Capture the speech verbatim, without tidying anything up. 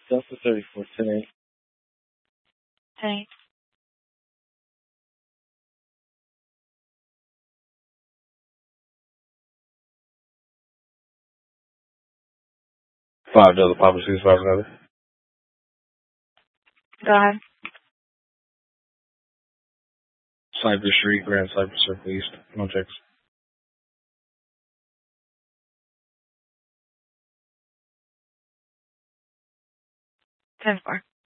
Delta thirty-four, ten eight. ten eight. Five Delta Papa six five another. Go ahead. Cypress Street, Grand Cypress Circle East. No checks. ten four.